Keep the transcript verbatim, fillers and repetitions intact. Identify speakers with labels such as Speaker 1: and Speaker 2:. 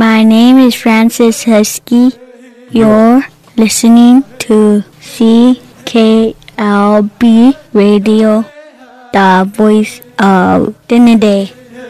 Speaker 1: My name is Francis Husky. You're listening to C K L B Radio, the voice of Trinidad.